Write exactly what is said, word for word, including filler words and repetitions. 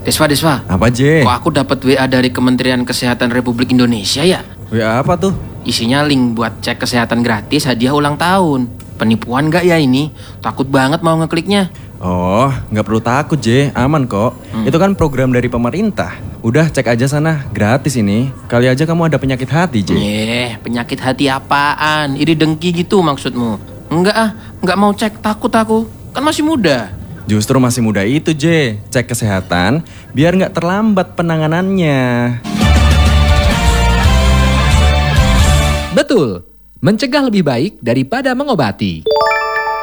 Deswa, Deswa. Apa, J? Kok aku dapat W A dari Kementerian Kesehatan Republik Indonesia ya? W A apa tuh? Isinya link buat cek kesehatan gratis hadiah ulang tahun. Penipuan gak ya ini? Takut banget mau ngekliknya. Oh, nggak perlu takut, J. Aman kok. Hmm. Itu kan program dari pemerintah. Udah, cek aja sana. Gratis ini. Kali aja kamu ada penyakit hati, J. Yeh, penyakit hati apaan? Iri dengki gitu maksudmu? Enggak ah, enggak mau cek. Takut aku. Kan masih muda. Justru masih muda itu, J. Cek kesehatan biar nggak terlambat penanganannya. Betul, mencegah lebih baik daripada mengobati.